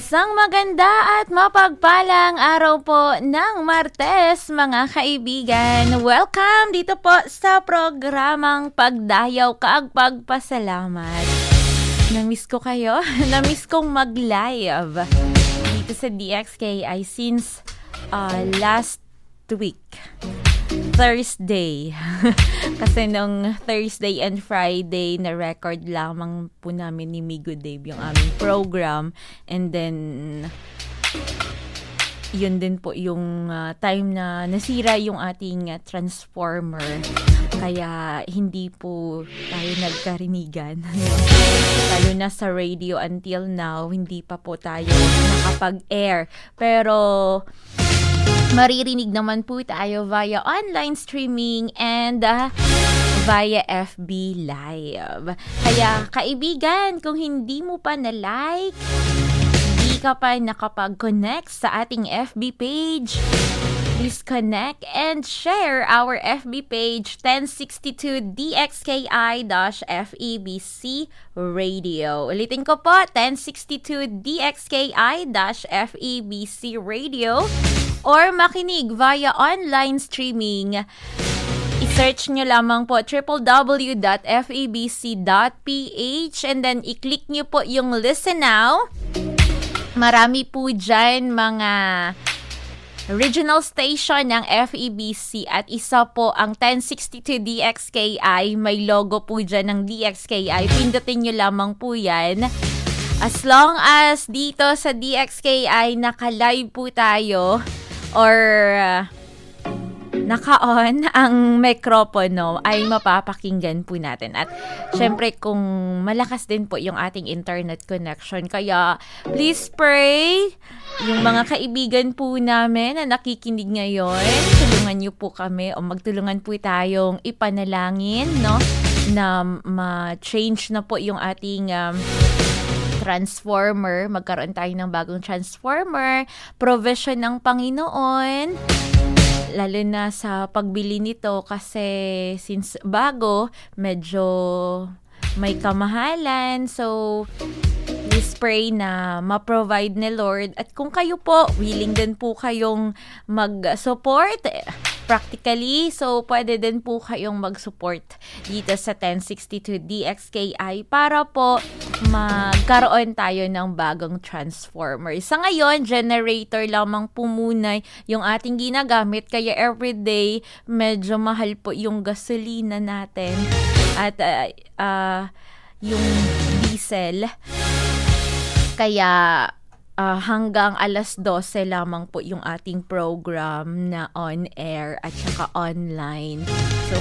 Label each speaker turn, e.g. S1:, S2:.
S1: Isang maganda at mapagpalang araw po ng Martes, mga kaibigan. Welcome dito po sa programang Pagdayaw Kaag Pagpasalamat. Namiss ko kayo. Namiss kong mag-live dito sa DXKI since last week. Thursday. Kasi nung Thursday and Friday na record lamang po namin ni Migo Dave yung aming program. And then yun din po yung time na nasira yung ating transformer. Kaya hindi po tayo nagkarinigan. Lalo na sa radio until now, hindi pa po tayo nakapag-air. Pero maririnig naman po tayo via online streaming and via FB Live. Kaya kaibigan, kung hindi mo pa na-like, hindi ka pa nakapag-connect sa ating FB page, please connect and share our FB page 1062 DXKI-FEBC Radio. Ulitin ko po, 1062 DXKI-FEBC Radio. Or makinig via online streaming. I-search nyo lamang po www.febc.ph and then i-click nyo po yung Listen Now. Marami po dyan mga original station ng FEBC at isa po ang 1062 DXKI. May logo po dyan ng DXKI. Pindutin nyo lamang po yan. As long as dito sa DXKI naka-live po tayo or naka-on ang mikropono ay mapapakinggan po natin. At syempre kung malakas din po yung ating internet connection, kaya please pray yung mga kaibigan po namin na nakikinig ngayon, tulungan niyo po kami o magtulungan po tayong ipanalangin, no, na ma-change na po yung ating transformer, magkaroon tayo ng bagong transformer, provision ng Panginoon, lalo na sa pagbili nito kasi since bago, medyo may kamahalan. So, please pray na ma-provide ni Lord. At kung kayo po, willing din po kayong mag-support practically, so pwede din po kayong mag-support dito sa 1062 DXKI para po magkaroon tayo ng bagong transformer. Sa ngayon, generator lamang po muna yung ating ginagamit, kaya everyday medyo mahal po yung gasolina natin at yung diesel. Kaya hanggang alas 12 lamang po yung ating program na on-air at saka online. So,